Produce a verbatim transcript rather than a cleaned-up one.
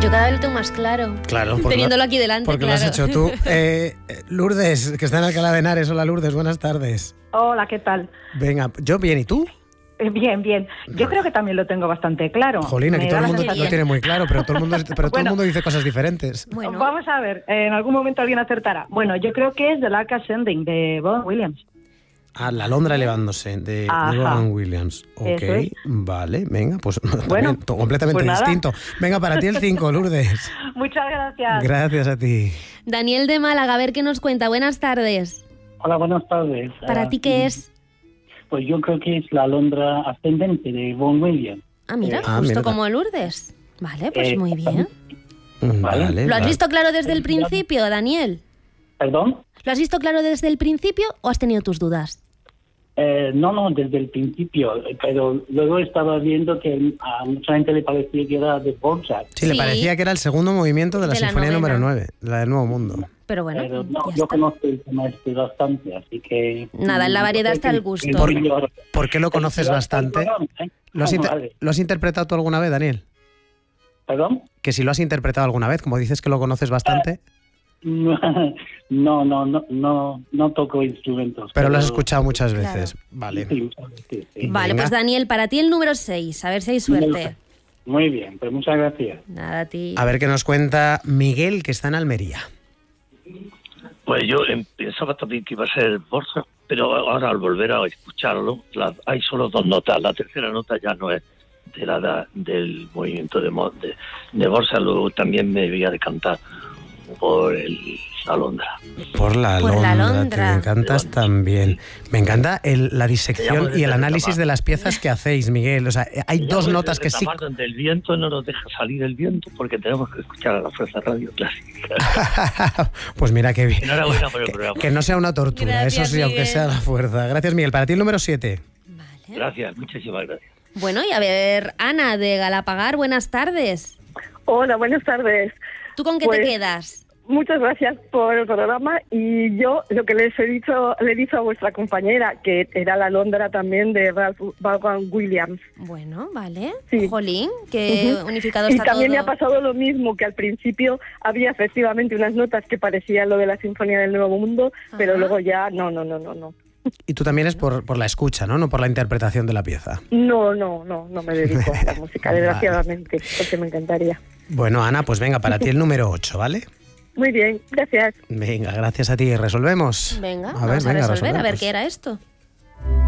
Yo cada vez lo tengo más claro. Claro. Teniéndolo aquí delante, Porque claro. lo has hecho tú. Eh, Lourdes, que está en Alcalá de Henares. Hola, Lourdes, buenas tardes. Hola, ¿qué tal? Venga, yo bien, ¿y tú? Eh, Bien, bien. Yo creo que también lo tengo bastante claro. Jolín, aquí Me todo da el la mundo sensación- lo tiene muy claro, pero todo el mundo, pero todo el Bueno. mundo dice cosas diferentes. Bueno, Vamos a ver, eh, en algún momento alguien acertará. Bueno, yo creo que es The Lark Ascending, de Bob Williams. Ah, La Alondra elevándose, de, Ajá. de Vaughan Williams. Ok, Eso es. vale, venga, pues Bueno, también, to- completamente pues nada. distinto. Venga, para ti el cinco, Lourdes. Muchas gracias. Gracias a ti. Daniel de Málaga, a ver qué nos cuenta. Buenas tardes. Hola, buenas tardes. ¿Para Ah, ti qué es? Pues yo creo que es la Alondra ascendente de Vaughan Williams. Ah, mira, Ah, justo mira. como Lourdes. Vale, pues Eh, muy bien. Vale, Vale. ¿Lo has vale. visto claro desde el principio, Daniel? ¿Perdón? ¿Lo has visto claro desde el principio o has tenido tus dudas? Eh, no, no, desde el principio, pero luego estaba viendo que a mucha gente le parecía que era de Borsak, Sí, le Sí. parecía que era el segundo movimiento de la De la Sinfonía número novena. nueve, la del Nuevo Mundo. Pero bueno, pero no, ya yo está. conozco el tema este bastante, así que... Nada, en la variedad está el gusto. Por- ¿Por qué lo conoces ¿eh? bastante? ¿Lo has, inter- Vale. ¿Lo has interpretado tú alguna vez, Daniel? ¿Perdón? Que si lo has interpretado alguna vez, como dices que lo conoces bastante, No, no, no, no, no toco instrumentos. pero lo has escuchado muchas Claro. veces. Vale. Sí, muchas veces, sí. Vale, Venga. pues Daniel, para ti el número seis. A ver si hay suerte. Muy bien, pues muchas gracias. Nada, a ti. A ver qué nos cuenta Miguel, que está en Almería. Pues yo em, pensaba también que iba a ser Borsa, pero ahora al volver a escucharlo, la- hay solo dos notas. La tercera nota ya no es de la da- del movimiento de, mo- de, de Borsa, luego también me voy a decantar por el Alondra. Por la Por la Alondra, Alondra. te encantas también. Me encanta el- la Te llamo disección desde y el el análisis retamar. de las piezas que hacéis, Miguel. O sea, hay Ya dos ves, notas el que sí... retamar donde el viento no nos deja salir el viento porque tenemos que escuchar a la Fuerza Radio Clásica. Pues mira qué bien. Enhorabuena por el programa. Que no sea una tortura, Gracias, eso sí, aunque Miguel. sea la fuerza. Gracias, Miguel. Para ti el número siete. Vale. Gracias, muchísimas gracias. Bueno, y a ver, Ana de Galapagar, buenas tardes. Hola, buenas tardes. ¿Tú con qué Pues- te quedas? Muchas gracias por el programa y yo lo que les he dicho, le he dicho a vuestra compañera, que era la Alondra también de Ralph Vaughan Williams. Bueno, vale. Sí. Jolín, que Ujú. unificado Y está también todo. me ha pasado lo mismo, que al principio había efectivamente unas notas que parecían lo de la Sinfonía del Nuevo Mundo, pero Ajá. luego ya no, no, no, no, no. Y tú también es por, por la escucha, ¿no? No por la interpretación de la pieza. No, no, no, no me dedico a la música, Vale. desgraciadamente, porque me encantaría. Bueno, Ana, pues venga, para ti el número ocho, ¿vale? Muy bien, gracias. Venga, gracias a ti. ¿Resolvemos? Venga, a ver, vamos a venga, resolver, a ver resolvemos. qué era esto.